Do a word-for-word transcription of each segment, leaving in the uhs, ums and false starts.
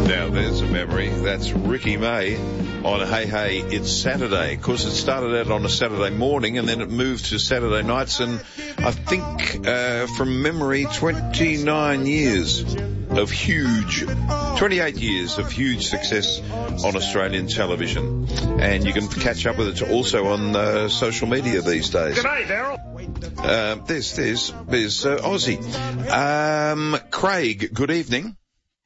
Now, there's a memory. That's Ricky May on Hey Hey, It's Saturday. Of course, it started out on a Saturday morning and then it moved to Saturday nights. And I think, uh, from memory, twenty-nine years of huge, twenty-eight years of huge success on Australian television. And you can catch up with it also on uh, social media these days. G'day, Daryl. Uh, there's, there's, there's uh, Aussie. Um, Craig, good evening.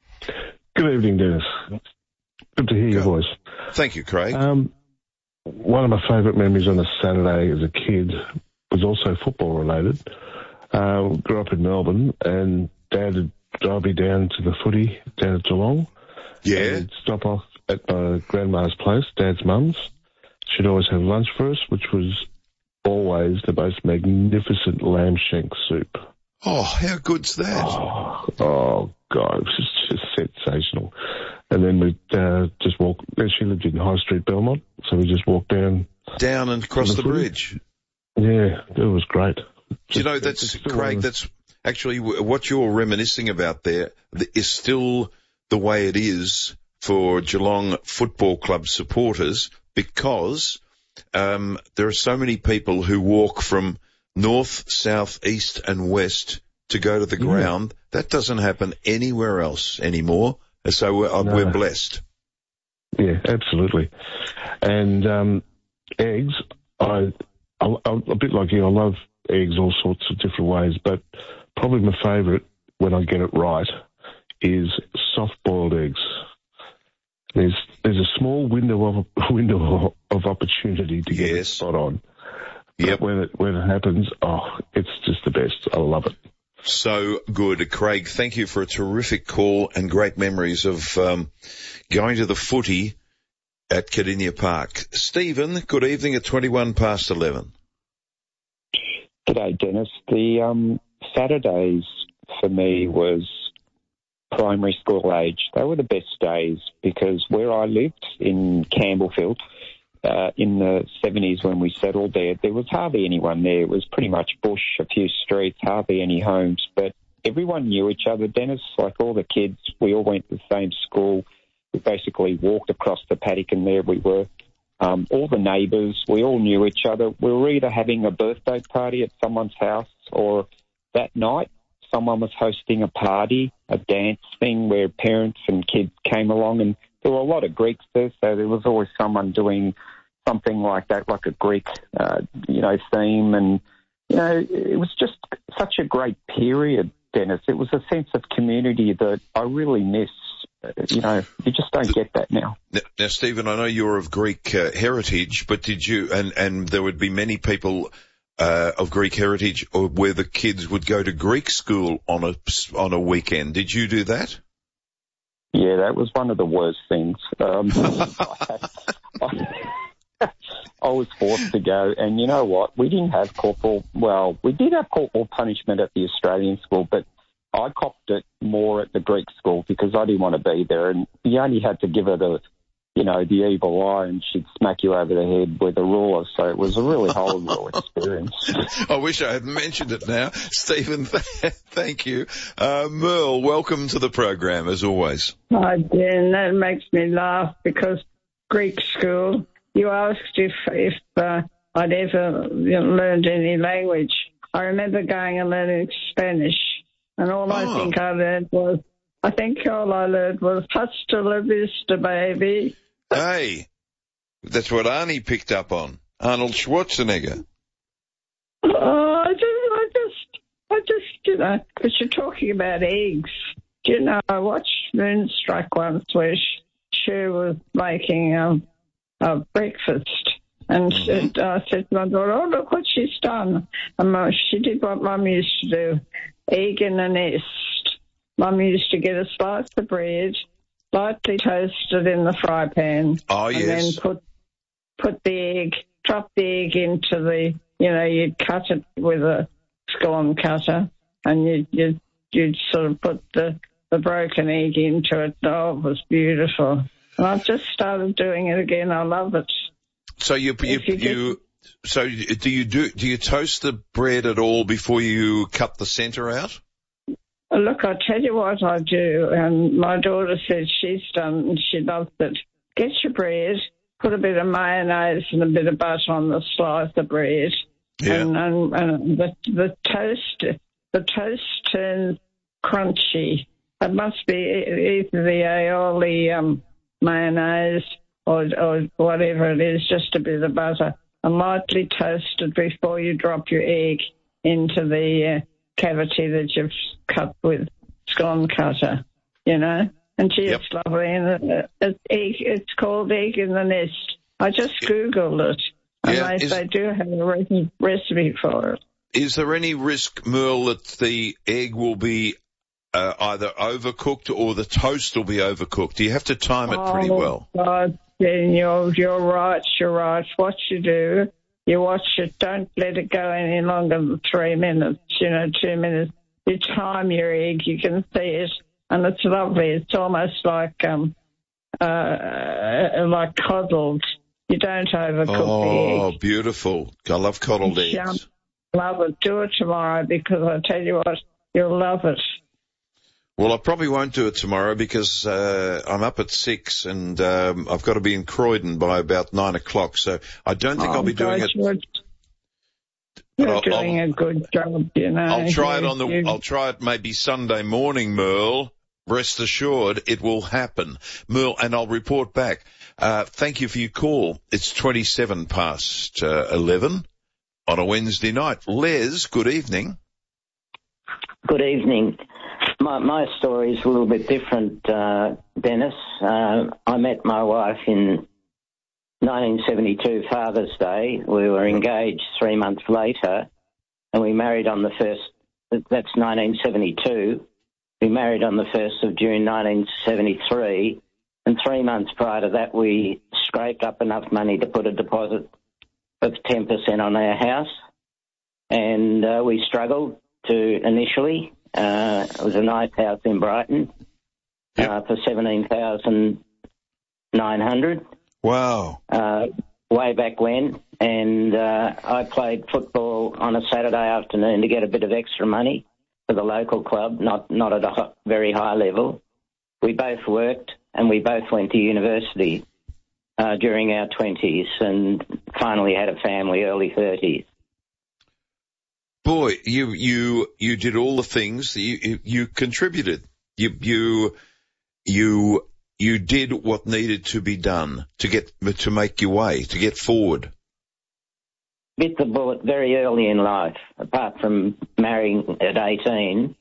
Good evening, Dennis. Good to hear your voice. Thank you, Craig. Um, one of my favourite memories on a Saturday as a kid was also football related. Uh, grew up in Melbourne, and Dad would drive me down to the footy down at Geelong. Yeah. And he'd stop off at my grandma's place, Dad's mum's. She'd always have lunch for us, which was always the most magnificent lamb shank soup. Oh, how good's that? Oh, oh God, it was just sensational. And then we'd uh, just walk. She lived in High Street, Belmont, so we just walked down. Down and across the, the bridge. Yeah, it was great. Do you know, that's, Craig, that's actually what you're reminiscing about there is still the way it is for Geelong Football Club supporters, because um, there are so many people who walk from north, south, east and west to go to the ground. Yeah. That doesn't happen anywhere else anymore. So we're, no. we're blessed. Yeah, absolutely. And um, eggs, I, I, I'm a bit like you. I love eggs all sorts of different ways, but probably my favourite, when I get it right, is soft-boiled eggs. There's there's a small window of window of opportunity to get yes. it spot on. Yep. But when it when it happens, oh, it's just the best. I love it. So good. Craig, thank you for a terrific call and great memories of um, going to the footy at Cardinia Park. Stephen, good evening at twenty-one past eleven. G'day, Dennis. The um, Saturdays for me was primary school age. They were the best days because where I lived in Campbellfield, Uh, in the seventies when we settled there, there was hardly anyone there. It was pretty much bush, a few streets, hardly any homes, but everyone knew each other. Dennis, like all the kids, we all went to the same school. We basically walked across the paddock and there we were. Um, all the neighbours, we all knew each other. We were either having a birthday party at someone's house, or that night someone was hosting a party, a dance thing where parents and kids came along, and there were a lot of Greeks there, so there was always someone doing something like that, like a Greek, uh, you know, theme. And, you know, it was just such a great period, Dennis. It was a sense of community that I really miss. You know, you just don't get that now. Now, now Stephen, I know you're of Greek uh, heritage, but did you, and, and there would be many people uh, of Greek heritage or where the kids would go to Greek school on a, on a weekend. Did you do that? Yeah, that was one of the worst things. Um, I, I, I was forced to go, and you know what? We didn't have corporal, well, we did have corporal punishment at the Australian school, but I copped it more at the Greek school because I didn't want to be there, and you only had to give it a, you know, the evil eye, and she'd smack you over the head with a ruler, so it was a really horrible experience. I wish I had mentioned it now. Stephen, th- thank you. Uh, Merle, welcome to the program, as always. Hi, Dan. That makes me laugh because Greek school, you asked if, if uh, I'd ever you know, learned any language. I remember going and learning Spanish, and all oh. I think I learned was, I think all I learned was, hasta la vista, baby. Hey, that's what Arnie picked up on. Arnold Schwarzenegger. Oh, I just, I just, I just, you know, because you're talking about eggs. Do you know, I watched Moonstruck once where she, she was making um, a breakfast. And mm-hmm. said, I said to my daughter, oh, look what she's done. And Mum, she did what Mum used to do, egg in a nest. Mum used to get a slice of bread, lightly toasted in the fry pan. Oh, and yes. And then put put the egg, drop the egg into the, you know, you'd cut it with a scone cutter, and you'd, you'd, you'd sort of put the, the broken egg into it. Oh, it was beautiful. And I've just started doing it again. I love it. So you, you, you, you so do you do, do you toast the bread at all before you cut the centre out? Look, I tell you what I do, and my daughter says she's done, and she loves it. Get your bread, put a bit of mayonnaise and a bit of butter on the slice of bread, Yeah. and, and, and the, the toast, the toast turns crunchy. It must be e- either the aioli um, mayonnaise or, or whatever it is, just a bit of butter, and lightly toasted before you drop your egg into the uh, cavity that you've cut with scone cutter, you know. And gee, Yep. it's lovely. And uh, it's, egg, it's called Egg in the Nest. I just Googled it, and Yeah, they, is- they do have a re- recipe for it. Is there any risk, Merle, that the egg will be uh, either overcooked or the toast will be overcooked? Do you have to time it pretty oh, well? God, then you're, you're right, you're right. What you do, you watch it. Don't let it go any longer than three minutes, you know, two minutes. You time your egg, you can see it, and it's lovely. It's almost like um, uh, like coddled. You don't overcook the Oh, egg. beautiful. I love coddled eggs. Yum. Love it. Do it tomorrow, because I tell you what, you'll love it. Well, I probably won't do it tomorrow because uh, I'm up at six and um, I've got to be in Croydon by about nine o'clock. So I don't think Oh, I'll be doing God, it. You're, But you're I'll- doing I'll- a good job, you know. I'll try it You- on the. you- I'll try it maybe Sunday morning, Merle. Rest assured, it will happen, Merle, and I'll report back. Uh, thank you for your call. It's twenty-seven past uh, eleven on a Wednesday night. Les, good evening. Good evening. My my story is a little bit different, uh, Dennis. Uh, I met my wife in nineteen seventy-two, Father's Day. We were engaged three months later, and we married on the first. That's nineteen seventy-two. We married on the first of June, nineteen seventy-three, and three months prior to that, we scraped up enough money to put a deposit of ten percent on our house, and uh, we struggled to initially. Uh, it was a nice house in Brighton Yep. uh, for seventeen thousand nine hundred Wow. uh, way back when, and uh, I played football on a Saturday afternoon to get a bit of extra money for the local club, not not at a ho- very high level. We both worked and we both went to university uh, during our twenties, and finally had a family early thirties. Boy, you you you did all the things. You you, you contributed. You you you you did what needed to be done to get to make your way, to get forward. Bit the bullet very early in life, apart from marrying at eighteen.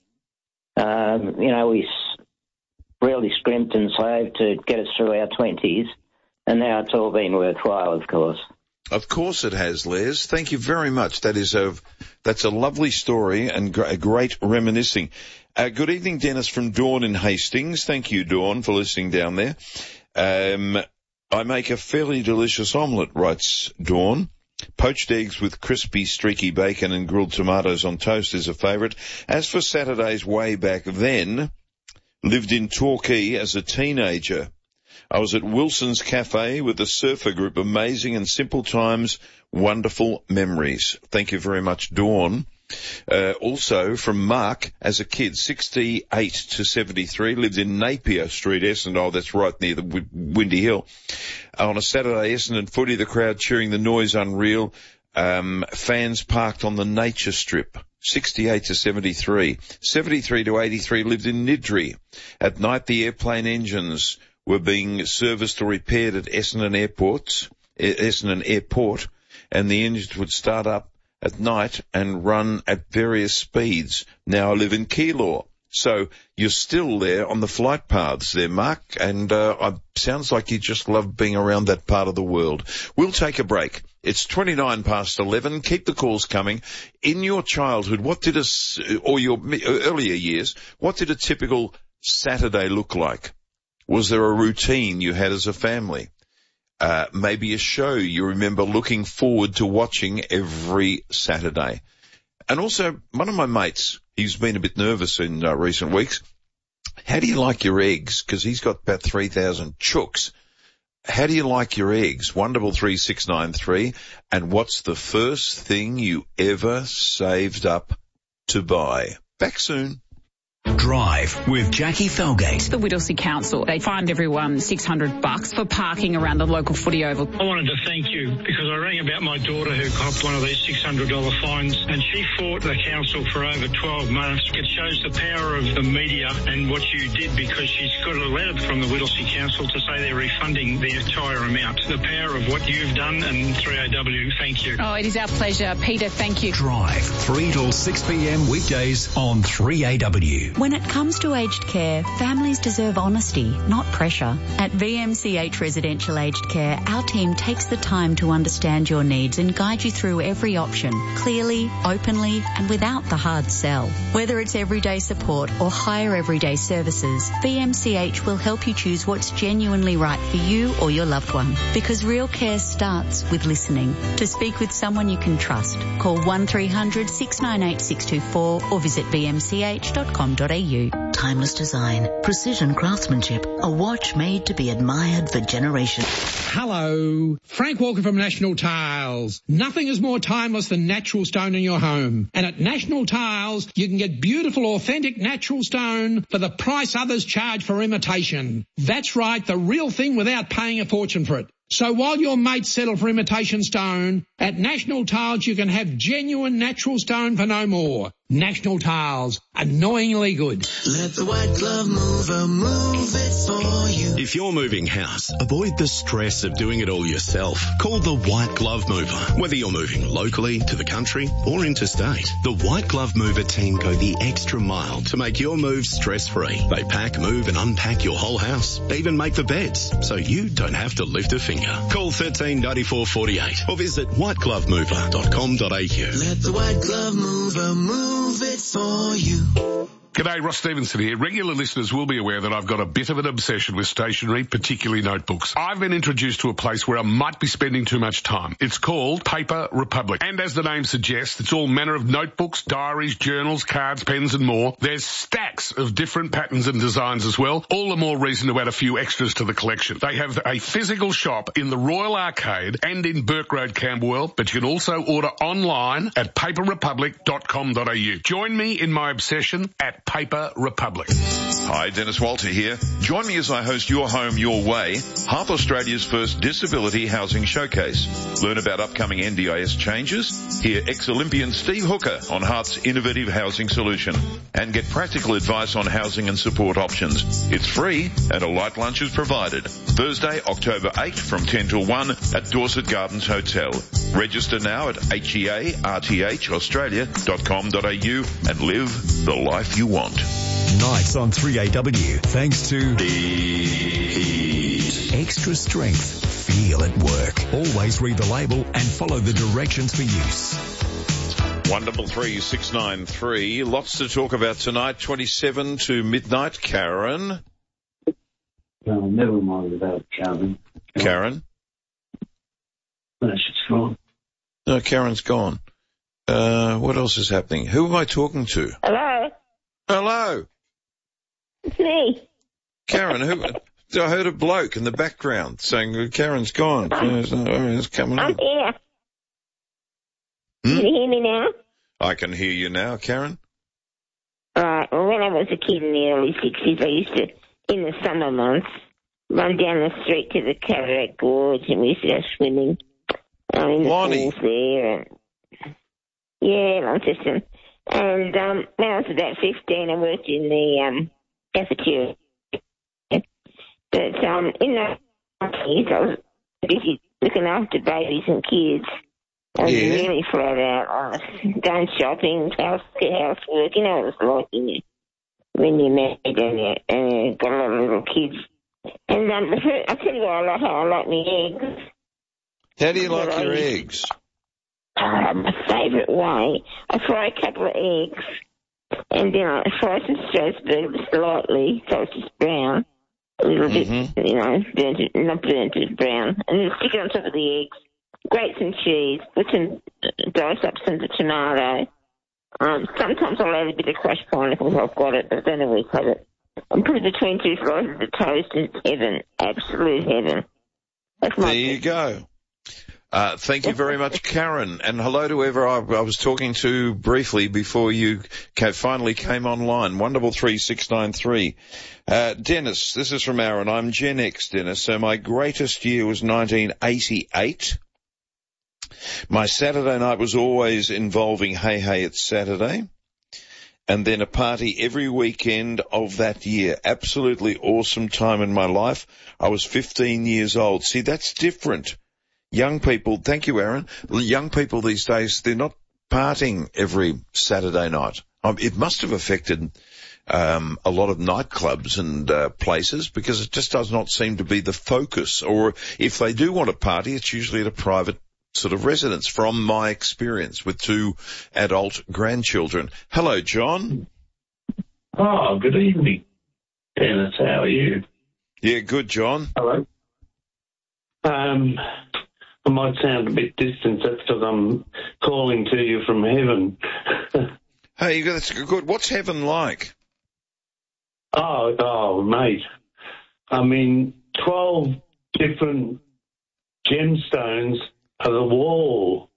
Um, you know, we s- really scrimped and slaved to get us through our twenties, and now it's all been worthwhile, of course. Of course it has, Les. Thank you very much. That is a, that's a lovely story and gr- a great reminiscing. Uh, good evening, Dennis from Dawn in Hastings. Thank you, Dawn, for listening down there. Um, I make a fairly delicious omelette, writes Dawn. Poached eggs with crispy, streaky bacon and grilled tomatoes on toast is a favourite. As for Saturdays way back then, lived in Torquay as a teenager. I was at Wilson's Cafe with the surfer group. Amazing and simple times, wonderful memories. Thank you very much, Dawn. Uh, also from Mark, as a kid, sixty-eight to seventy-three, lived in Napier Street, Essendon. Oh, that's right near the w- Windy Hill. On a Saturday, Essendon footy, the crowd cheering, the noise unreal. Um, fans parked on the nature strip. sixty-eight to seventy-three. seventy-three to eighty-three, lived in Niddrie. At night, the airplane engines were being serviced or repaired at Essendon Airports, Essendon Airport, and the engines would start up at night and run at various speeds. Now I live in Keilor. So you're still there on the flight paths there, Mark, and uh, I, sounds like you just love being around that part of the world. We'll take a break. It's twenty-nine past eleven. Keep the calls coming. In your childhood, what did a, or your earlier years, what did a typical Saturday look like? Was there a routine you had as a family? Uh, maybe a show you remember looking forward to watching every Saturday. And also, one of my mates, he's been a bit nervous in uh, recent weeks. How do you like your eggs? Because he's got about three thousand chooks. How do you like your eggs? one double three six nine three. And what's the first thing you ever saved up to buy? Back soon. Drive with Jackie Felgate. The Whittlesea Council, they fined everyone six hundred bucks for parking around the local footy oval. I wanted to thank you because I rang about my daughter who copped one of these six hundred dollars fines, and she fought the council for over twelve months. It shows the power of the media and what you did, because she's got a letter from the Whittlesea Council to say they're refunding the entire amount. The power of what you've done, and three A W, thank you. Oh, it is our pleasure. Peter, thank you. Drive, three till six p.m. weekdays on three A W. When it comes to aged care, families deserve honesty, not pressure. At V M C H Residential Aged Care, our team takes the time to understand your needs and guide you through every option, clearly, openly, and without the hard sell. Whether it's everyday support or higher everyday services, V M C H will help you choose what's genuinely right for you or your loved one. Because real care starts with listening. To speak with someone you can trust, call one three hundred six nine eight six two four or visit v m c h dot com dot a u. Timeless design, precision craftsmanship, a watch made to be admired for generations. Hello, Frank Walker from National Tiles. Nothing is more timeless than natural stone in your home. And at National Tiles, you can get beautiful, authentic natural stone for the price others charge for imitation. That's right, the real thing without paying a fortune for it. So while your mates settle for imitation stone, at National Tiles you can have genuine natural stone for no more. National Tiles, annoyingly good. Let the White Glove Mover move it for you. If you're moving house, avoid the stress of doing it all yourself. Call the White Glove Mover. Whether you're moving locally, to the country, or interstate, the White Glove Mover team go the extra mile to make your move stress-free. They pack, move and unpack your whole house, even make the beds, so you don't have to lift a finger. Call thirteen ninety-four forty-eight or visit white glove mover dot com dot a u. Let the White Glove Mover move it for you. G'day, Ross Stevenson here. Regular listeners will be aware that I've got a bit of an obsession with stationery, particularly notebooks. I've been introduced to a place where I might be spending too much time. It's called Paper Republic. And as the name suggests, it's all manner of notebooks, diaries, journals, cards, pens and more. There's stacks of different patterns and designs as well. All the more reason to add a few extras to the collection. They have a physical shop in the Royal Arcade and in Burke Road, Camberwell, but you can also order online at paper republic dot com dot a u. Join me in my obsession at Paper Republic. Hi, Dennis Walter here. Join me as I host Your Home, Your Way, Hearth Australia's first disability housing showcase. Learn about upcoming N D I S changes, hear ex-Olympian Steve Hooker on Hearth's innovative housing solution, and get practical advice on housing and support options. It's free and a light lunch is provided. Thursday, October eighth from ten till one at Dorset Gardens Hotel. Register now at h e a r t h australia dot com dot a u and live the life you want. Nights on three A W, thanks to the Heat. Extra strength. Feel at work. Always read the label and follow the directions for use. One double three six nine three. Lots to talk about tonight. Twenty-seven to midnight. Karen. No, never mind about Karen. Karen. No, she's gone. No, Karen's gone. Uh, what else is happening? Who am I talking to? Hello. Hello. It's me. Karen, who? I heard a bloke in the background saying Karen's gone. It's coming I'm up. here. Hmm? Can you hear me now? I can hear you now, Karen. Right. Well, when I was a kid in the early sixties, I used to, in the summer months, run down the street to the Cataract Gorge, and we used to go swimming um, in the Lonnie. pools there. And, yeah, Launceston. And um, when I was about fifteen, I worked in the um, cafeteria. But um, in those years, I was busy looking after babies and kids. I was Yeah. really flat out. I was going shopping, house, housework. You know what it's like when, you, when you're married and you, and you got a lot of little kids. And um, the first, I'll tell you what I like, how I like my eggs. How do you like Well, your I- eggs? Uh, my favourite way, I fry a couple of eggs, and then I fry some Strasbourg slightly, so it's just brown, a little Mhm. bit, you know, burnt it, not burnt it, brown, and then stick it on top of the eggs, grate some cheese, put some, dice up some tomato. Um, sometimes I'll add a bit of crushed pineapple if I've got it, but I don't always have it. And put it between two slices of toast, and it's heaven, absolute heaven. That's my There you go. Uh, thank you very much, Karen. And hello to whoever I, I was talking to briefly before you ca- finally came online. one double three six nine three. Uh, Dennis, this is from Aaron. I'm Gen X, Dennis. So my greatest year was nineteen eighty-eight. My Saturday night was always involving Hey Hey It's Saturday. And then a party every weekend of that year. Absolutely awesome time in my life. I was fifteen years old. See, that's different. Young people, thank you, Aaron. Young people these days, they're not partying every Saturday night. Um, it must have affected um, a lot of nightclubs and uh, places because it just does not seem to be the focus. Or if they do want to party, it's usually at a private sort of residence, from my experience with two adult grandchildren. Hello, John. Oh, good evening, Dennis. How are you? Yeah, good, John. Hello. Um, I might sound a bit distant. That's because I'm calling to you from heaven. Hey, that's good. What's heaven like? Oh, oh, mate. I mean, twelve different gemstones are the wall.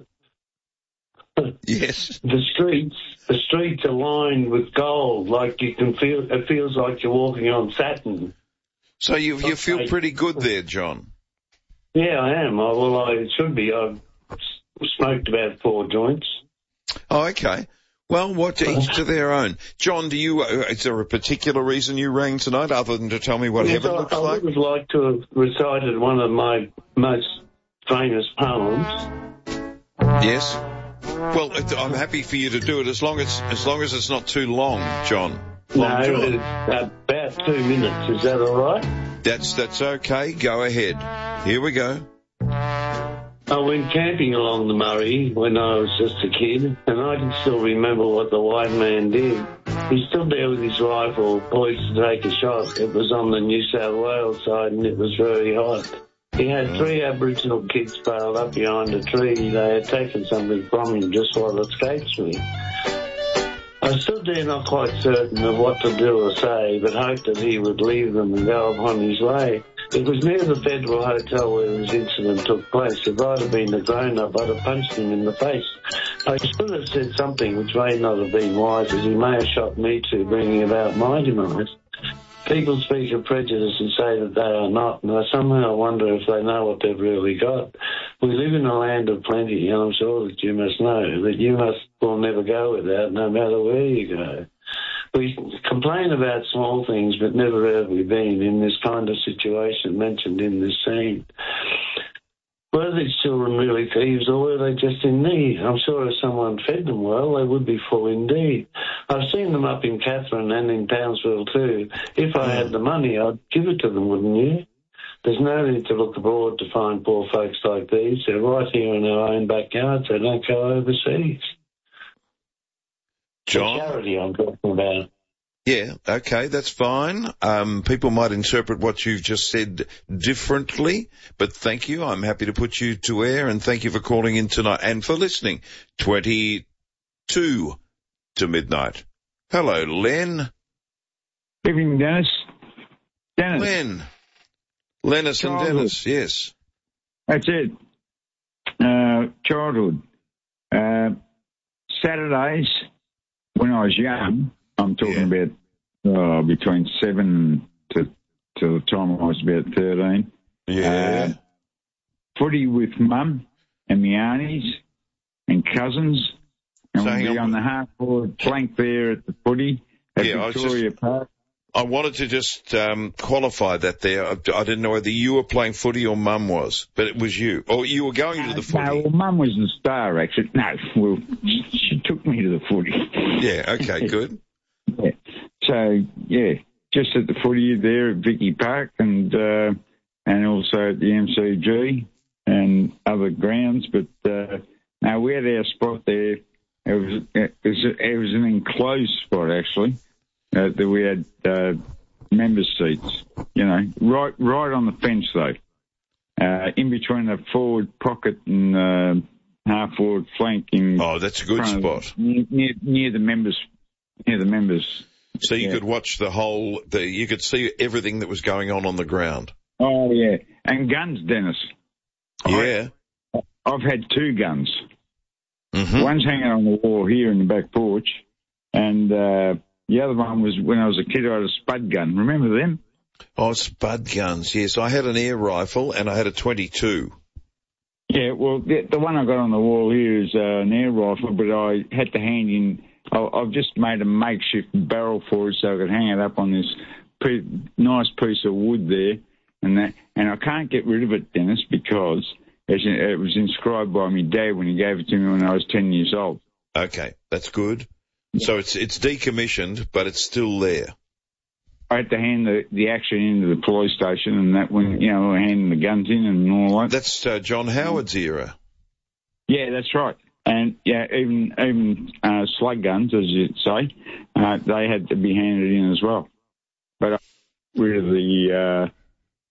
Yes. The streets, the streets are lined with gold. Like you can feel, it feels like you're walking on Saturn. So you you feel pretty good there, John? Yeah, I am. I, well, I should be. I've smoked about four joints. Oh, okay. Well, what each to their own. John, do you? Uh, is there a particular reason you rang tonight, other than to tell me what yes, heaven I, looks I like? I would like to have recited one of my most famous poems. Yes. Well, I'm happy for you to do it as long as as long as it's not too long, John. Long, no, John. It's about two minutes. Is that all right? That's that's okay. Go ahead. Here we go. I went camping along the Murray when I was just a kid, and I can still remember what the white man did. He stood there with his rifle, poised to take a shot. It was on the New South Wales side, and it was very hot. He had three Aboriginal kids piled up behind a tree. They had taken something from him, just what escapes me. I stood there not quite certain of what to do or say, but hoped that he would leave them and go upon his way. It was near the Federal Hotel where this incident took place. If I'd have been a grown-up, I'd have punched him in the face. I should have said something which may not have been wise, as he may have shot me too, bringing about my demise. People speak of prejudice and say that they are not, and I somehow wonder if they know what they've really got. We live in a land of plenty, and I'm sure that you must know that you must will never go without, no matter where you go. We complain about small things, but never have we been in this kind of situation mentioned in this scene. Were these children really thieves, or were they just in need? I'm sure if someone fed them well, they would be full indeed. I've seen them up in Katherine and in Townsville too. If I had the money, I'd give it to them, wouldn't you? There's no need to look abroad to find poor folks like these. They're right here in our own backyards. They don't go overseas. John? The charity I'm talking about. Yeah, okay, that's fine. Um, people might interpret what you've just said differently, but thank you. I'm happy to put you to air, and thank you for calling in tonight and for listening. twenty-two to midnight. Hello, Len. Evening, Dennis. Dennis. Len. Lennis and Dennis, yes. That's it. Uh, childhood. Uh, Saturdays, when I was young, I'm talking yeah. about uh, between seven to, to the time I was about thirteen. Yeah. Uh, footy with mum and my aunties and cousins. And so we'd be on. on the half-forward flank there at the footy at yeah, Victoria I just, Park. I wanted to just um, qualify that there. I, I didn't know whether you were playing footy or mum was, but it was you. Or you were going to the footy. No, well, mum was the star, actually. No, well, she took me to the footy. Yeah, okay, good. Yeah. So, yeah, just at the footy there at Vicky Park and uh, and also at the M C G and other grounds. But, uh, no, we had our spot there. It was, it was, it was an enclosed spot, actually, uh, that we had uh, member seats, you know, right right on the fence, though, uh, in between the forward pocket and uh, half-forward flank. In oh, that's a good spot. Of, near, near, near the members. Near the members. So you yeah. could watch the whole, the, you could see everything that was going on on the ground. Oh, yeah. And guns, Dennis. Yeah. I've had two guns. Mm-hmm. One's hanging on the wall here in the back porch, and uh, the other one was when I was a kid. I had a spud gun. Remember them? Oh, spud guns. Yes, I had an air rifle and I had a twenty-two. Yeah, well, the, the one I got on the wall here is uh, an air rifle, but I had to hand in. I, I've just made a makeshift barrel for it so I could hang it up on this pe- nice piece of wood there, and that. And I can't get rid of it, Dennis, because it's, it was inscribed by my dad when he gave it to me when I was ten years old. Okay, that's good. So it's it's decommissioned, but it's still there. I had to hand the, the action into the police station, and that when, you know, handing the guns in and all that. That's uh, John Howard's era. Yeah, that's right. And, yeah, even even uh, slug guns, as you say, uh, they had to be handed in as well. But I got rid of the, uh,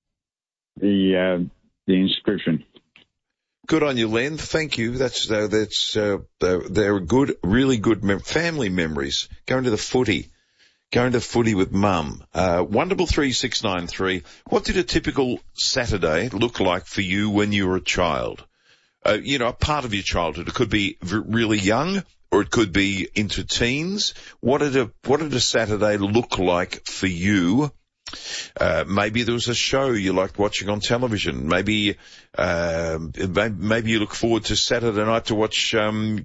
the, uh, the inscription. Good on you, Len. Thank you. That's, uh, that's, uh, they're, they're good, really good mem- family memories. Going to the footy. Going to footy with mum. Uh, one double three six nine three. What did a typical Saturday look like for you when you were a child? Uh, you know, a part of your childhood. It could be v- really young, or it could be into teens. What did a what did a Saturday look like for you? Uh, maybe there was a show you liked watching on television. Maybe, uh, maybe you look forward to Saturday night to watch. Um,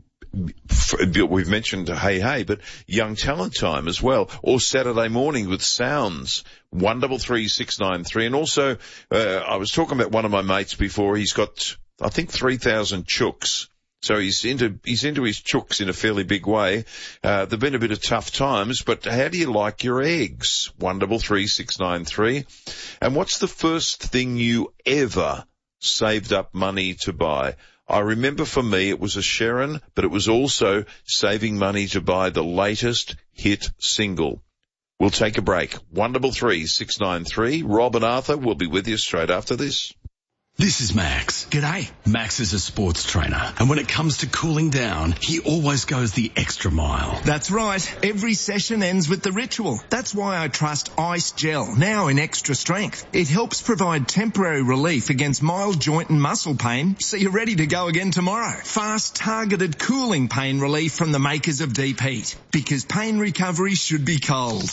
We've mentioned Hey Hey, but Young Talent Time as well, or Saturday morning with Sounds. One double three six nine three, and also uh, I was talking about one of my mates before. He's got, I think, three thousand chooks, so he's into he's into his chooks in a fairly big way. Uh, there've been a bit of tough times, but how do you like your eggs? One double three six nine three, and what's the first thing you ever saved up money to buy? I remember for me it was a Sharon, but it was also saving money to buy the latest hit single. We'll take a break. One double three six nine three. Rob and Arthur will be with you straight after this. This is Max. G'day. Max is a sports trainer, and when it comes to cooling down, he always goes the extra mile. That's right. Every session ends with the ritual. That's why I trust Ice Gel, now in extra strength. It helps provide temporary relief against mild joint and muscle pain, so you're ready to go again tomorrow. Fast, targeted cooling pain relief from the makers of Deep Heat. Because pain recovery should be cold.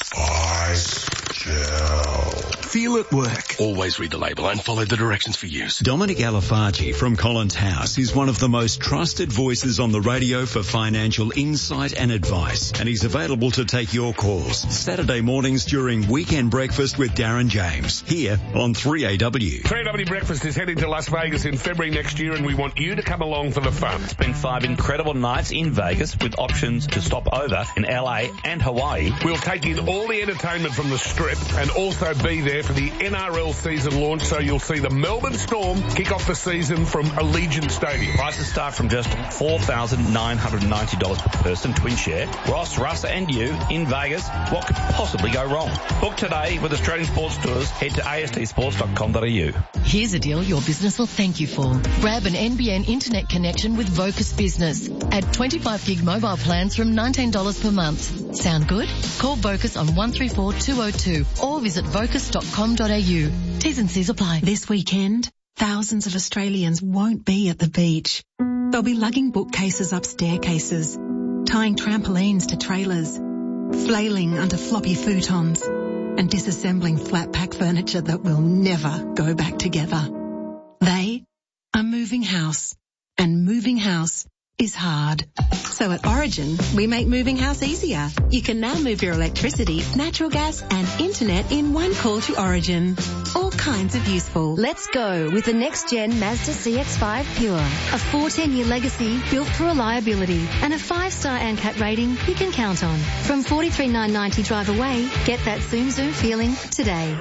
Ice Gel. Feel it work. Always read the label and follow the directions for use. Dominic Alifargi from Collins House is one of the most trusted voices on the radio for financial insight and advice, and he's available to take your calls Saturday mornings during Weekend Breakfast with Darren James here on three A W. three A W Breakfast is heading to Las Vegas in February next year, and we want you to come along for the fun. Spend five incredible nights in Vegas with options to stop over in L A and Hawaii. We'll take in all the entertainment from the Strip and also be there for the N R L season launch, so you'll see the Melbourne Storm kick off the season from Allegiant Stadium. Prices start from just four thousand nine hundred ninety dollars per person, twin share. Ross, Russ and you in Vegas. What could possibly go wrong? Book today with Australian Sports Tours. Head to a s t sports dot com dot a u. Here's a deal your business will thank you for. Grab an N B N internet connection with Vocus Business. Add twenty-five gig mobile plans from nineteen dollars per month. Sound good? Call Vocus on one three four two zero two or visit vocus dot com dot a u. T's and C's apply. This weekend, thousands of Australians won't be at the beach. They'll be lugging bookcases up staircases, tying trampolines to trailers, flailing under floppy futons, and disassembling flat pack furniture that will never go back together. They are moving house, and moving house is hard. So at Origin, we make moving house easier. You can now move your electricity, natural gas and internet in one call to Origin. All kinds of useful. Let's go with the next-gen Mazda C X five Pure. A fourteen-year legacy built for reliability and a five-star A N C A T rating you can count on. From forty-three thousand nine hundred ninety dollars drive away, get that Zoom Zoom feeling today.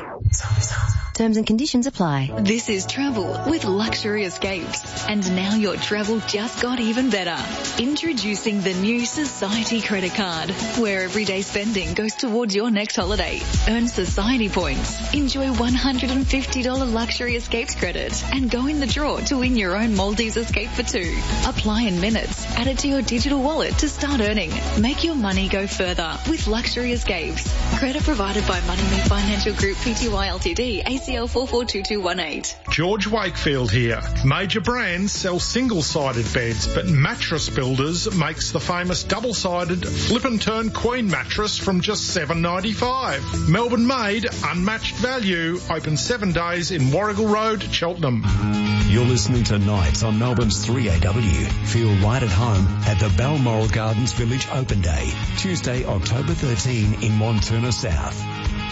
Terms and conditions apply. This is travel with Luxury Escapes. And now your travel just got even better. Introducing the new Society Credit Card, where everyday spending goes towards your next holiday. Earn Society points. Enjoy one hundred fifty dollars Luxury Escapes credit and go in the draw to win your own Maldives escape for two. Apply in minutes. Add it to your digital wallet to start earning. Make your money go further with Luxury Escapes. Credit provided by Money Me Financial Group Pty Ltd, A C C L four four two two one eight. George Wakefield here. Major brands sell single-sided beds, but Mattress Builders makes the famous double-sided flip and turn queen mattress from just seven dollars ninety-five. Melbourne made, unmatched value. Open seven days in Warrigal Road, Cheltenham. You're listening to Nights on Melbourne's three A W. Feel right at home at the Balmoral Gardens Village Open Day, Tuesday, October thirteenth in Montana South.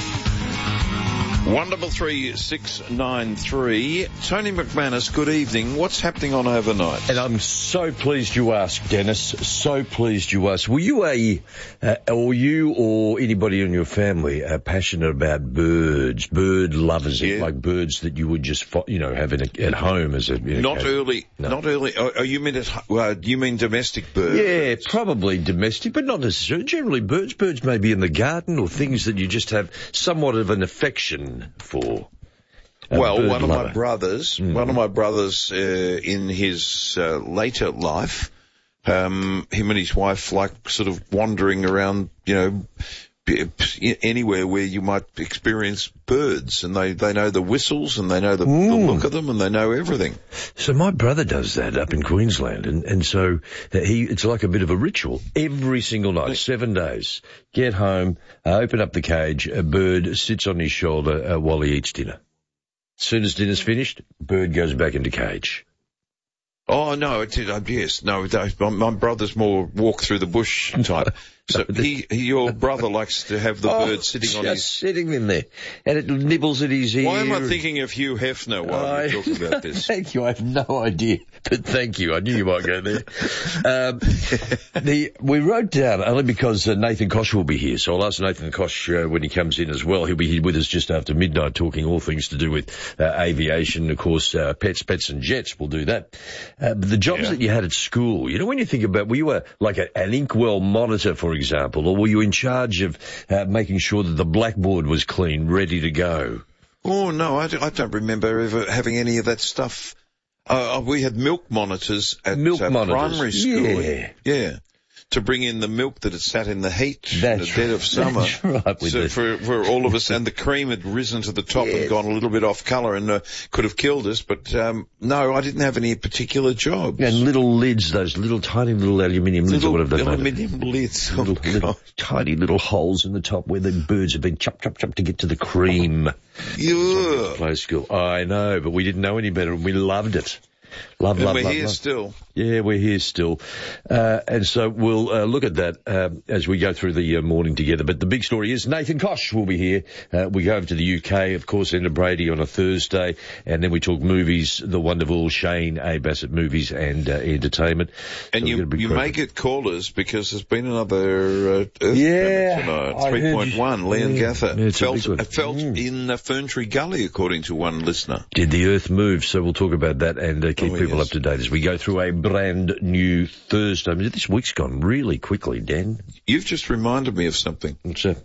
one double three six nine three. Tony McManus, good evening. What's happening on overnight? And I'm so pleased you asked, Dennis. So pleased you asked. Were you a, uh, or you or anybody in your family uh, passionate about birds, bird lovers, Yeah. like birds that you would just, fo- you know, have in a, at home as a... in a Not cage? early, No. not early. Oh, oh, you mean it, well, you mean domestic birds? Yeah, probably domestic, but not necessarily. Generally birds. Birds may be in the garden or things that you just have somewhat of an affection for. A Well, bird one of lover. my brothers, Mm. one of my brothers uh, in his uh, later life, um, him and his wife like sort of wandering around, you know, b- anywhere where you might experience birds, and they, they know the whistles and they know the, the look of them and they know everything. So my brother does that up in Queensland, and, and so uh, he it's like a bit of a ritual. Every single night, seven days, get home, uh, open up the cage, a bird sits on his shoulder uh, while he eats dinner. As soon as dinner's finished, bird goes back into cage. Oh, no, it did, uh, yes, no, that- my, my brother's more walk through the bush type. So he, he, your brother likes to have the Oh, bird sitting on just his... sitting in there, and it nibbles at his ear. Why am I thinking of Hugh Hefner while I- we're talking about this? Thank you. I have no idea, but thank you. I knew you might go there. Um, the we wrote down only because uh, Nathan Kosh will be here, so I'll ask Nathan Kosh uh, when he comes in as well. He'll be here with us just after midnight, talking all things to do with uh, aviation, of course, uh, pets, pets, and jets. We'll do that. Uh, but the jobs Yeah. that you had at school, you know, when you think about, were you a, like a, an inkwell monitor, for example, or were you in charge of uh, making sure that the blackboard was clean, ready to go? Oh, no, I, d- I don't remember ever having any of that stuff. Uh, we had milk monitors at Milk uh, monitors, primary school. yeah. Yeah. To bring in the milk that had sat in the heat in That's the dead of summer. That's right. With So the, for, for all of us, and the cream had risen to the top Yeah. and gone a little bit off colour and uh, could have killed us. But um, no, I didn't have any particular jobs. and little lids, those little tiny little aluminium lids, Little or whatever they made. aluminium lids. Oh, Little, little, God. tiny little holes in the top where the birds have been chopped, chopped, chopped to get to the cream. Yeah. Play school. I know, but we didn't know any better, and we loved it. Love, And love, we're love, here love. still. Yeah, we're here still. Uh, and so we'll uh, look at that um, as we go through the uh, morning together. But the big story is Nathan Kosh will be here. Uh, we go over to the U K, of course, Enda Brady on a Thursday, and then we talk movies, the wonderful Shane A. Bassett movies and uh, entertainment. And So we've got you, a big you program. may get callers because there's been another uh, earth Yeah, tremor I tonight. three point one, heard you- Leon yeah. Gather. Yeah, it's a felt big one. it felt in uh, Ferntree Gully, according to one listener. Did the earth move? So we'll talk about that and uh, keep Oh, people yes. up to date as we go through a brand new Thursday. I mean, this week's gone really quickly, Dan. You've just reminded me of something. What's that?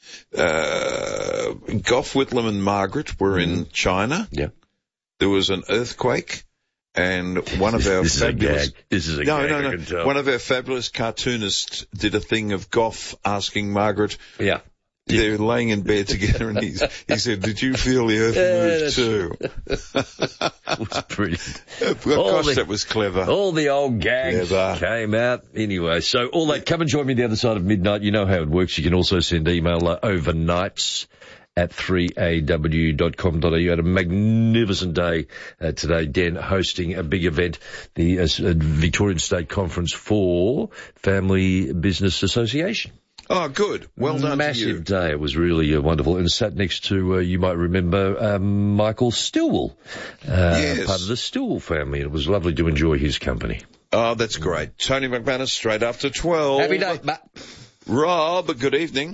Uh, Gough Whitlam and Margaret were in China. Yeah. There was an earthquake, and one of our This is a fabulous... gag. This is a no, gag, no, I no. can tell. One of our fabulous cartoonists did a thing of Gough asking Margaret... Yeah. They're laying in bed together, and he's, he said, "Did you feel the earth move too?" It was pretty. Well, gosh, that was clever. All the old gags Clever. came out. Anyway, so all that, come and join me the other side of midnight. You know how it works. You can also send email uh, overnights at three a w dot com dot a u. Had a magnificent day uh, today, Den, hosting a big event, the uh, Victorian State Conference for Family Business Association. Oh, good. Well done Massive to you. day. It was really uh, wonderful. And sat next to, uh, you might remember, um, Michael Stillwell, uh, Yes. part of the Stillwell family. And it was lovely to enjoy his company. Oh, that's great. Tony McManus, straight after twelve. Happy day, Matt. Rob, good evening.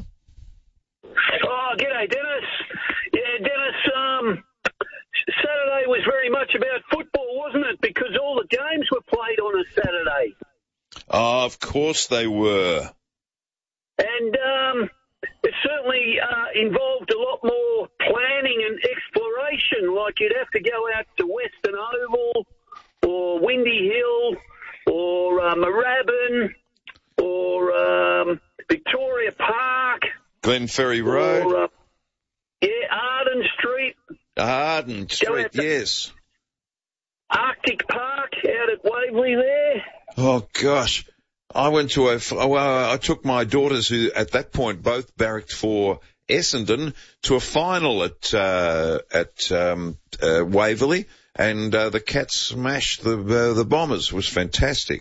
Oh, g'day, Dennis. Yeah, Dennis, um, Saturday was very much about football, wasn't it? Because all the games were played on a Saturday. Oh, of course they were. And um, it certainly uh, involved a lot more planning and exploration, like you'd have to go out to Western Oval or Windy Hill or uh, Moorabbin or um, Victoria Park. Glen Ferry Road. Or, uh, yeah, Arden Street. Arden Street, yes. Arctic Park out at Waverley there. Oh, gosh. I went to a, well, I took my daughters, who at that point both barracked for Essendon, to a final at, uh, at, um, uh, Waverley, and, uh, the Cats smashed the, uh, the Bombers. It was fantastic.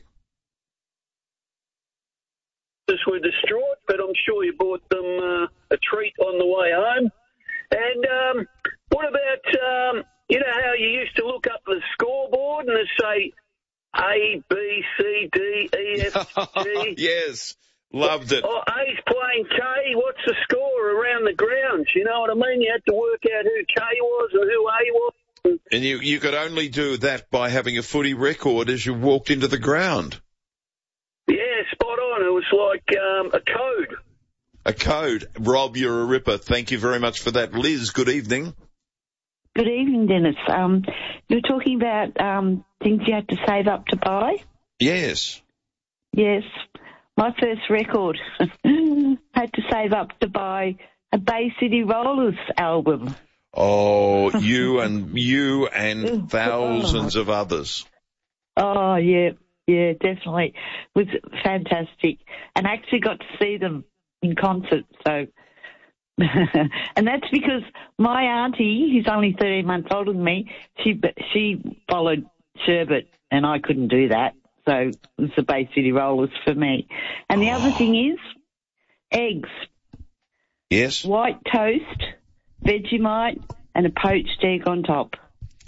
Just were distraught, but I'm sure you bought them, uh, a treat on the way home. And, um, what about, um, you know how you used to look up the scoreboard and it'd say A, B, C, D, E, F, G? Yes, loved it. Oh, A's playing K. What's the score around the grounds? You know what I mean? You had to work out who K was or who A was. And you, you could only do that by having a footy record as you walked into the ground. Yeah, spot on. It was like um, a code. A code. Rob, you're a ripper. Thank you very much for that. Liz, good evening. Good evening, Dennis. Um, you were talking about um, things you had to save up to buy? Yes. Yes. My first record had to save up to buy a Bay City Rollers album. Oh, you and you and thousands of others. Oh, yeah, yeah, definitely. It was fantastic. And I actually got to see them in concert, so... and that's because my auntie, who's only thirteen months older than me, she she followed Sherbet, and I couldn't do that. So it was the Bay City Rollers for me. And the oh. other thing is eggs. Yes. White toast, Vegemite, and a poached egg on top.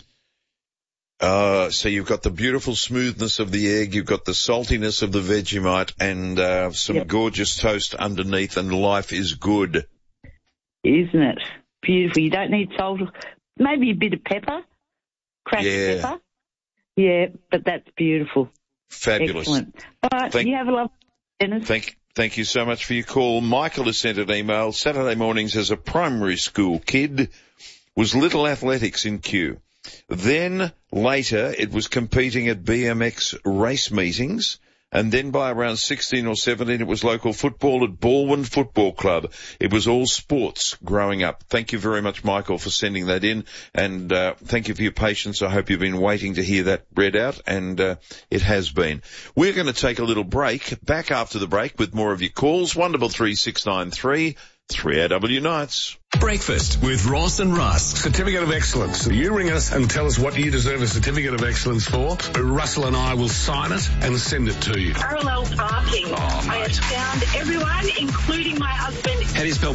Uh, so you've got the beautiful smoothness of the egg, you've got the saltiness of the Vegemite, and uh, some yep. gorgeous toast underneath, and life is good. Isn't it? Beautiful. You don't need salt. Maybe a bit of pepper. Cracked yeah. pepper. Yeah, but that's beautiful. Fabulous. Excellent. All right, thank, you have a lovely dinner. Thank, thank you so much for your call. Michael has sent an email. Saturday mornings as a primary school kid was little athletics in Kew. Then later it was competing at B M X race meetings. And then by around sixteen or seventeen, it was local football at Baldwin Football Club. It was all sports growing up. Thank you very much, Michael, for sending that in. And uh, thank you for your patience. I hope you've been waiting to hear that read out, and uh, it has been. We're going to take a little break. Back after the break with more of your calls. one double three six nine three. three A W Nights. Breakfast with Ross and Russ. Certificate of Excellence. You ring us and tell us what you deserve a Certificate of Excellence for. Russell and I will sign it and send it to you. Parallel parking. Oh, I have found everyone, including my husband. How do you spell